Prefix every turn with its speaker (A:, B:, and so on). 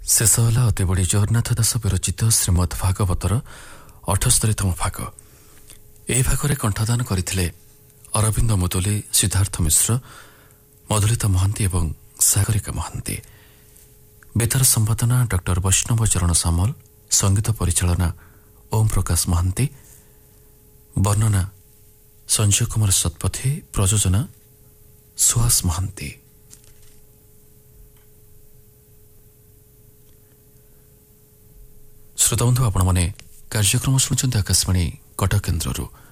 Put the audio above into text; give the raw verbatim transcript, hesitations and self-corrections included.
A: ଶେଷ ହେଲା ଅତିବଡ଼ି ଜଗନ୍ନାଥ ଦାସ ବିରଚିତ ଶ୍ରୀମଦ୍ ଭାଗବତର ଅଠସ୍ତରୀତମ ଭାଗ। ଏହି ଭାଗରେ କଣ୍ଠଦାନ କରିଥିଲେ ଅରବିନ୍ଦ ମୁଦୁଲି, ସିଦ୍ଧାର୍ଥ ମିଶ୍ର, ମଧୁଲିତା ମହାନ୍ତି ଏବଂ ସାଗରିକା ମହାନ୍ତି। ବେତାର ସମ୍ପାଦନା ଡକ୍ଟର ବୈଷ୍ଣବ ଚରଣ ସାମଲ, ସଙ୍ଗୀତ ପରିଚାଳନା ଓମ୍ ପ୍ରକାଶ ମହାନ୍ତି, ବର୍ଣ୍ଣନା ସଞ୍ଜୟ କୁମାର ଶତପଥୀ, ପ୍ରଯୋଜନା ସୁହାସ ମହାନ୍ତି। ଶ୍ରୋତାବନ୍ଧୁ, ଆପଣମାନେ କାର୍ଯ୍ୟକ୍ରମ ଶୁଣୁଛନ୍ତି ଆକାଶବାଣୀ କଟକ କେନ୍ଦ୍ରରୁ।